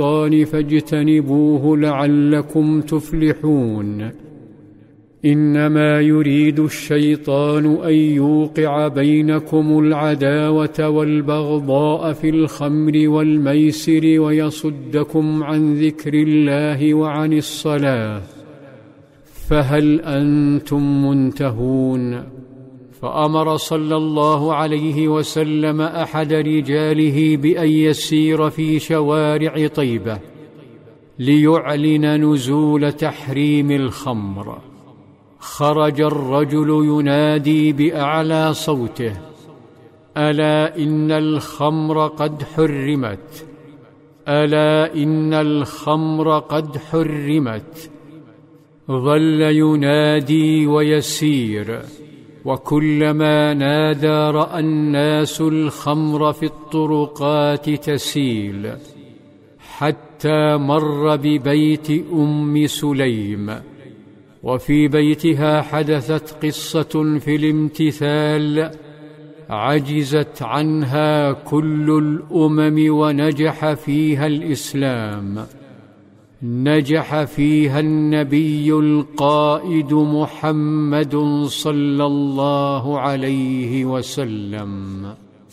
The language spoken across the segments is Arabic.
فاجتنبوه لعلكم تفلحون. إنما يريد الشيطان أن يوقع بينكم العداوة والبغضاء في الخمر والميسر ويصدكم عن ذكر الله وعن الصلاة، فهل أنتم منتهون؟ فأمر صلى الله عليه وسلم أحد رجاله بأن يسير في شوارع طيبة ليعلن نزول تحريم الخمر. خرج الرجل ينادي بأعلى صوته: ألا إن الخمر قد حرمت، ألا إن الخمر قد حرمت. ظل ينادي ويسير، وكلما نادى رأى الناس الخمر في الطرقات تسيل، حتى مر ببيت أم سليم، وفي بيتها حدثت قصة في الامتثال عجزت عنها كل الأمم ونجح فيها الإسلام، نجح فيها النبي القائد محمد صلى الله عليه وسلم.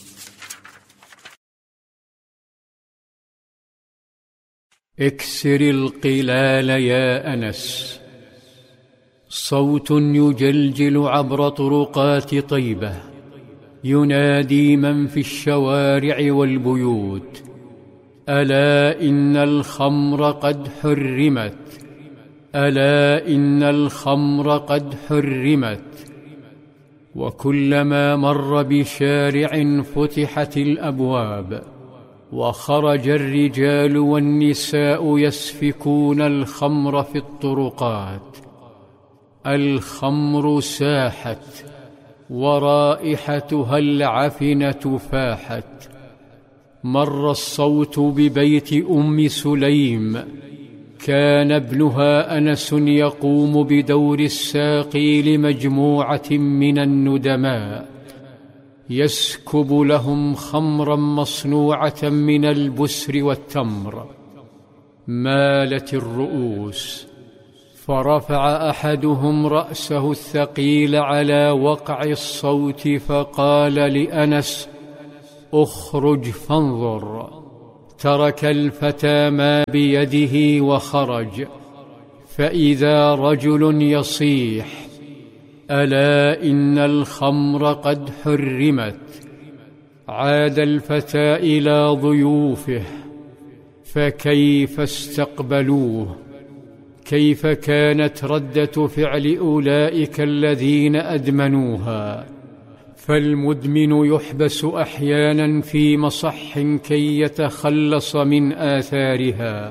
اكسر القلال يا أنس. صوت يجلجل عبر طرقات طيبة ينادي من في الشوارع والبيوت: ألا إن الخمر قد حرمت، ألا إن الخمر قد حرمت. وكلما مر بشارع فتحت الأبواب، وخرج الرجال والنساء يسفكون الخمر في الطرقات. الخمر ساحت، ورائحتها العفنة فاحت. مر الصوت ببيت أم سليم، كان ابنها أنس يقوم بدور الساقي لمجموعة من الندماء، يسكب لهم خمرا مصنوعة من البسر والتمر. مالت الرؤوس، فرفع أحدهم رأسه الثقيل على وقع الصوت فقال لأنس: اخرج فانظر. ترك الفتى ما بيده وخرج، فإذا رجل يصيح: ألا إن الخمر قد حرمت. عاد الفتى إلى ضيوفه، فكيف استقبلوه؟ كيف كانت ردة فعل أولئك الذين أدمنوها؟ فالمدمن يحبس أحيانا في مصح كي يتخلص من آثارها.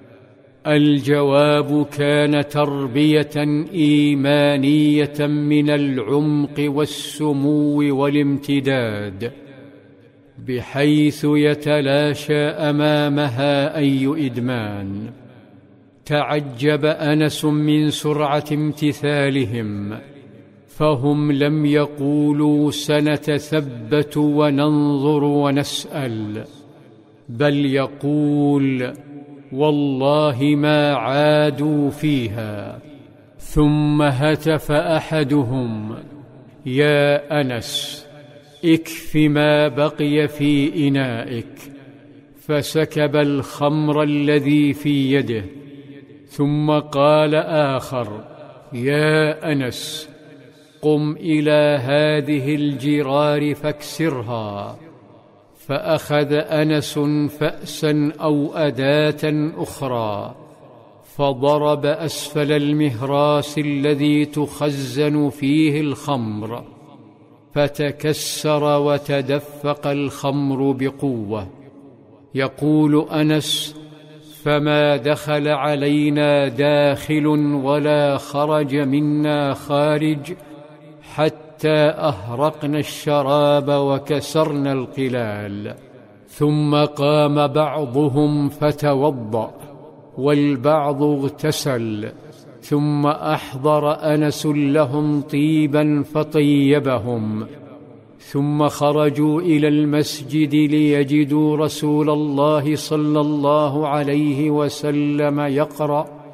الجواب كان تربية إيمانية من العمق والسمو والامتداد، بحيث يتلاشى أمامها أي إدمان. تعجب أنس من سرعة امتثالهم، فهم لم يقولوا سنتثبت وننظر ونسأل، بل يقول: والله ما عادوا فيها. ثم هتف أحدهم: يا أنس، اكف ما بقي في إنائك. فسكب الخمر الذي في يده، ثم قال آخر: يا أنس، قم إلى هذه الجرار فاكسرها. فأخذ أنس فأسا أو أداة أخرى، فضرب أسفل المهراس الذي تخزن فيه الخمر، فتكسر وتدفق الخمر بقوة. يقول أنس: فما دخل علينا داخل ولا خرج منا خارج حتى أهرقنا الشراب وكسرنا القلال. ثم قام بعضهم فتوضأ، والبعض اغتسل، ثم أحضر أنس لهم طيبا فطيبهم، ثم خرجوا الى المسجد ليجدوا رسول الله صلى الله عليه وسلم يقرأ: